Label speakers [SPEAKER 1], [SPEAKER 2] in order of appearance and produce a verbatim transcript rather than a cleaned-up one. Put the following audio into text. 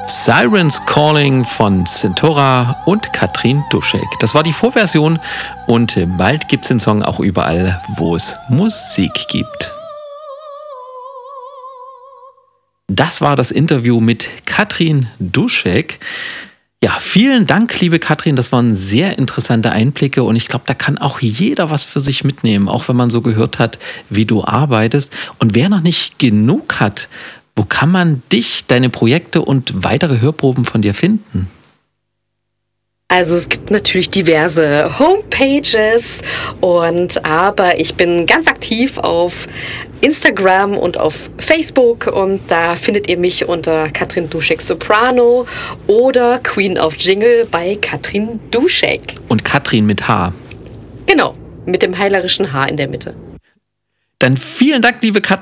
[SPEAKER 1] Sirens Calling von Centora und Katrin Duschek. Das war die Vorversion und bald gibt es den Song auch überall, wo es Musik gibt. Das war das Interview mit Katrin Duschek. Ja, vielen Dank, liebe Katrin. Das waren sehr interessante Einblicke und ich glaube, da kann auch jeder was für sich mitnehmen, auch wenn man so gehört hat, wie du arbeitest. Und wer noch nicht genug hat, wo kann man dich, deine Projekte und weitere Hörproben von dir finden?
[SPEAKER 2] Also es gibt natürlich diverse Homepages und aber ich bin ganz aktiv auf Instagram und auf Facebook und da findet ihr mich unter Katrin Duschek Soprano oder Queen of Jingle bei Katrin Duschek.
[SPEAKER 1] Und Katrin mit H.
[SPEAKER 2] Genau, mit dem heilerischen H in der Mitte.
[SPEAKER 1] Dann vielen Dank, liebe Katrin.